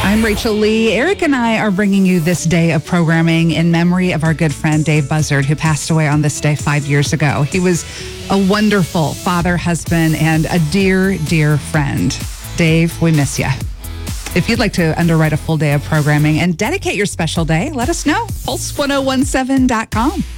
I'm Rachel Lee. Eric and I are bringing you this day of programming in memory of our good friend Dave Buzzard, who passed away on this day 5 years ago. He was a wonderful father, husband, and a dear, dear friend. Dave, we miss you. If you'd like to underwrite a full day of programming and dedicate your special day, let us know. Pulse1017.com.